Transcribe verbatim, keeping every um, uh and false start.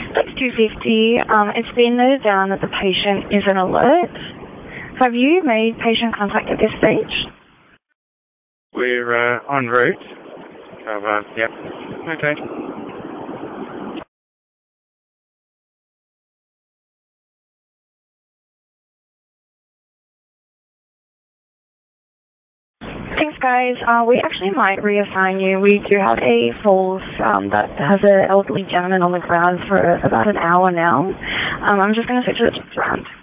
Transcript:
That's two fifty. Um, it's been noted down that the patient isn't alert. Have you made patient contact at this stage? We're uh, en route. So, uh, yep. Okay. Thanks, guys. Uh, we actually might reassign you. We do have a falls um, that has an elderly gentleman on the ground for about an hour now. Um, I'm just going to switch it around.